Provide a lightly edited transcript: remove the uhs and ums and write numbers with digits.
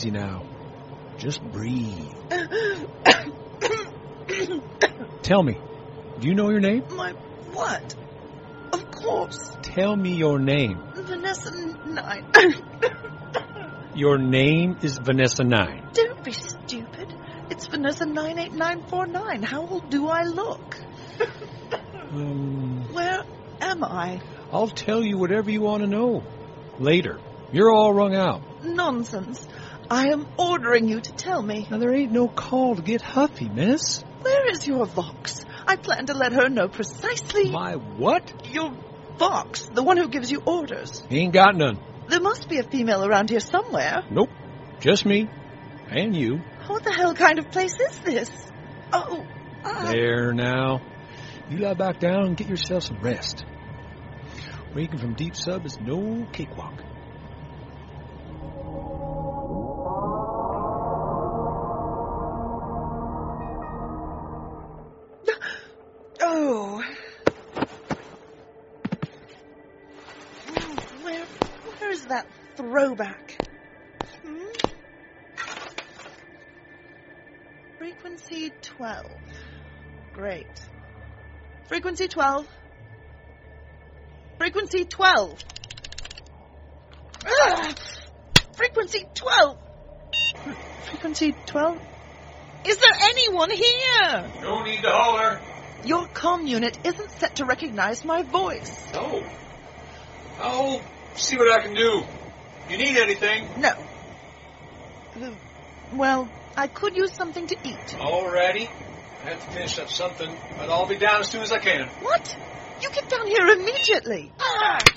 easy now. Just breathe. Tell me, do you know your name? My what? Of course. Tell me your name. Vanessa 9. Your name is Vanessa 9. Don't be stupid. It's Vanessa 98949. How old do I look? Where am I? I'll tell you whatever you want to know. Later. You're all wrung out. Nonsense. I am ordering you to tell me. Now, there ain't no call to get huffy, miss. Where is your Vox? I plan to let her know precisely... My what? Your Vox, the one who gives you orders. Ain't got none. There must be a female around here somewhere. Nope. Just me. And you. What the hell kind of place is this? Oh, There now. You lie back down and get yourself some rest. Waking from deep sub is no cakewalk. Oh. Where's that throwback? Frequency 12. Great. Frequency 12. Frequency 12. Frequency 12. Frequency 12? Is there anyone here? No need to holler. Your comm unit isn't set to recognize my voice. No. I'll see what I can do. You need anything? No. Well, I could use something to eat. Alrighty. I have to finish up something, but I'll be down as soon as I can. What? You get down here immediately.